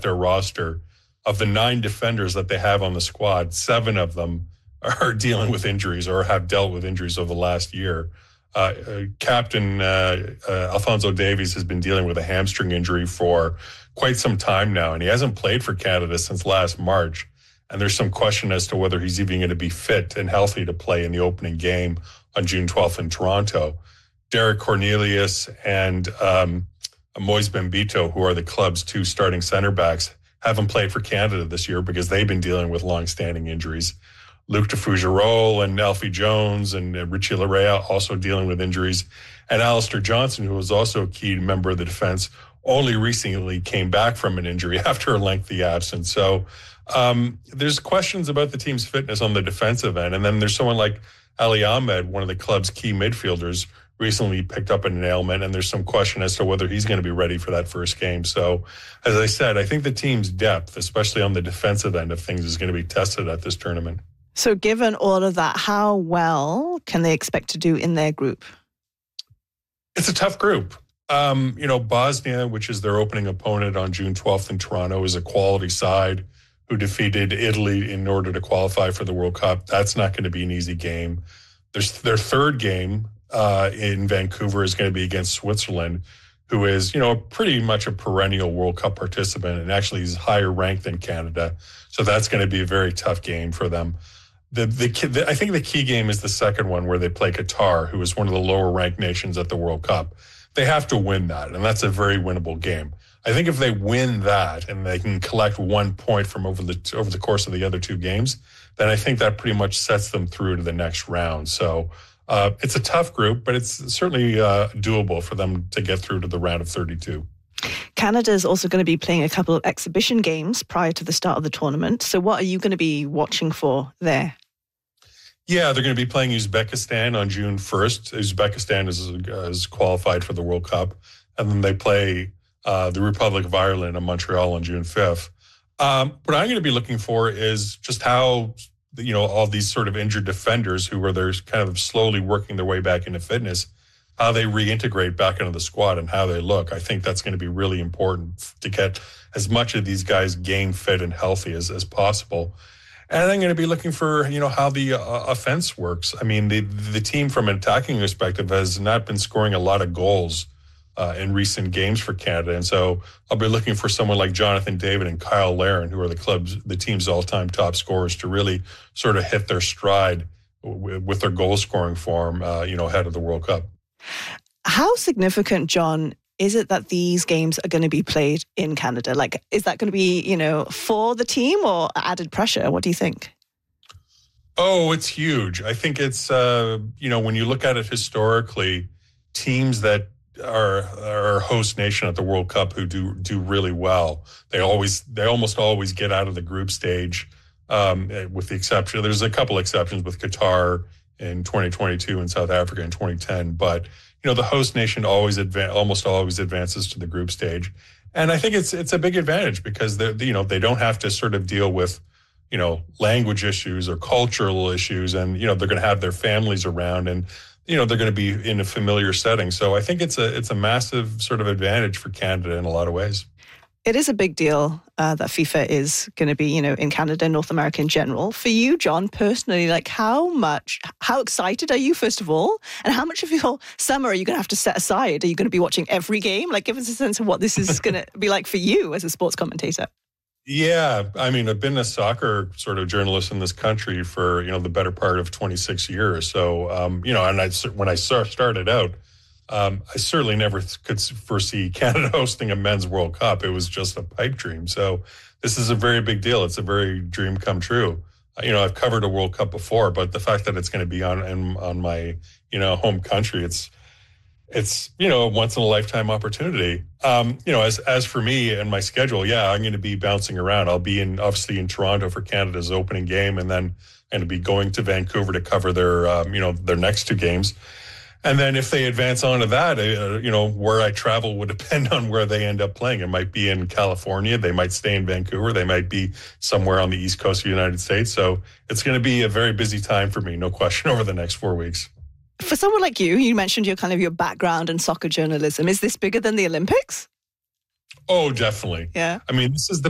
at their roster, of the 9 defenders that they have on the squad, 7 of them are dealing with injuries or have dealt with injuries over the last year. Captain Alphonso Davies has been dealing with a hamstring injury for quite some time now, and he hasn't played for Canada since last March. And there's some question as to whether he's even going to be fit and healthy to play in the opening game on June 12th in Toronto. Derek Cornelius and Moise Bembito, who are the club's 2 starting center backs, haven't played for Canada this year because they've been dealing with long-standing injuries. Luc de Fougerolles and Alfie Jones and Richie Larea also dealing with injuries. And Alistair Johnson, who was also a key member of the defense, only recently came back from an injury after a lengthy absence. So there's questions about the team's fitness on the defensive end. And then there's someone like Ali Ahmed, one of the club's key midfielders, recently picked up an ailment, and there's some question as to whether he's going to be ready for that first game. So, as I said, I think the team's depth, especially on the defensive end of things, is going to be tested at this tournament. So given all of that, how well can they expect to do in their group? It's a tough group. Bosnia, which is their opening opponent on June 12th in Toronto, is a quality side who defeated Italy in order to qualify for the World Cup. That's not going to be an easy game. Their third game in Vancouver is going to be against Switzerland, who is, pretty much a perennial World Cup participant and actually is higher ranked than Canada. So that's going to be a very tough game for them. I think the key game is the second one where they play Qatar, who is one of the lower ranked nations at the World Cup. They have to win that, and that's a very winnable game. I think if they win that and they can collect 1 point from over the course of the other 2 games, then I think that pretty much sets them through to the next round. So it's a tough group, but it's certainly doable for them to get through to the round of 32. Canada is also going to be playing a couple of exhibition games prior to the start of the tournament. So what are you going to be watching for there? Yeah, they're going to be playing Uzbekistan on June 1st. Uzbekistan is qualified for the World Cup. And then they play the Republic of Ireland in Montreal on June 5th. What I'm going to be looking for is just how, all these sort of injured defenders who are there kind of slowly working their way back into fitness, how they reintegrate back into the squad and how they look. I think that's going to be really important to get as much of these guys game fit and healthy as possible. And I'm going to be looking for, how the offense works. I mean, the team from an attacking perspective has not been scoring a lot of goals in recent games for Canada. And so I'll be looking for someone like Jonathan David and Kyle Larin, who are the team's all-time top scorers, to really sort of hit their stride with their goal-scoring form, ahead of the World Cup. How significant, John, is it that these games are going to be played in Canada? Like, is that going to be, for the team or added pressure? What do you think? Oh, it's huge. I think it's, when you look at it historically, teams that are host nation at the World Cup who do really well, they almost always get out of the group stage, with the exception. There's a couple exceptions with Qatar in 2022 and South Africa in 2010, but the host nation almost always advances to the group stage. And I think it's a big advantage because they don't have to sort of deal with, language issues or cultural issues. And, they're going to have their families around and, they're going to be in a familiar setting. So I think it's a massive sort of advantage for Canada in a lot of ways. It is a big deal that FIFA is going to be, in Canada and North America in general. For you, John, personally, how excited are you, first of all? And how much of your summer are you going to have to set aside? Are you going to be watching every game? Give us a sense of what this is going to be like for you as a sports commentator. Yeah, I mean, I've been a soccer sort of journalist in this country for, the better part of 26 years. So, and when I started out, I certainly never could foresee Canada hosting a men's World Cup. It was just a pipe dream. So this is a very big deal. It's a very dream come true. I've covered a World Cup before, but the fact that it's going to be on my, home country, it's a once in a lifetime opportunity. As for me and my schedule, I'm going to be bouncing around. I'll be obviously in Toronto for Canada's opening game, and then I'm going to be going to Vancouver to cover their next 2 games. And then if they advance on to that, where I travel would depend on where they end up playing. It might be in California. They might stay in Vancouver. They might be somewhere on the East Coast of the United States. So it's going to be a very busy time for me, no question, over the next 4 weeks. For someone like you mentioned your background in soccer journalism. Is this bigger than the Olympics? Oh, definitely. Yeah. I mean, this is the